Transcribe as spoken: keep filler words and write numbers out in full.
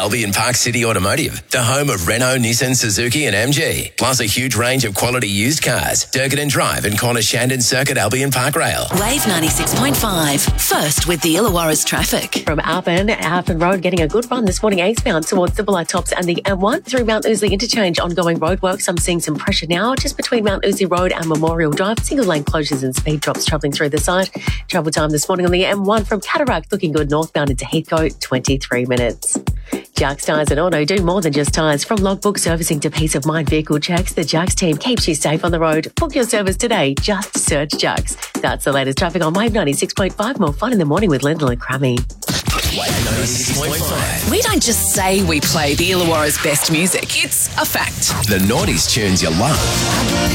Albion Park City Automotive, the home of Renault, Nissan, Suzuki and M G. Plus a huge range of quality used cars. Durgan Drive and Corner Shandon Circuit Albion Park Rail. Wave ninety-six point five. First with the Illawarra's traffic. From Alphen, Alphen Road getting a good run this morning eastbound towards the Bullard Tops and the M one through Mount Ousley Interchange. Ongoing roadworks. I'm seeing some pressure now just between Mount Ousley Road and Memorial Drive. Single lane closures and speed drops travelling through the site. Travel time this morning on the M one from Cataract looking good northbound into Heathcote, twenty-three minutes. Jacks Tyres and Auto do more than just tyres. From logbook servicing to peace of mind vehicle checks, the Jacks team keeps you safe on the road. Book your service today. Just search Jacks. That's the latest traffic on Wave ninety-six point five. More fun in the morning with Lyndall and Crammy. Wave ninety-six point five. We don't just say we play the Illawarra's best music. It's a fact. The noughties tunes you love.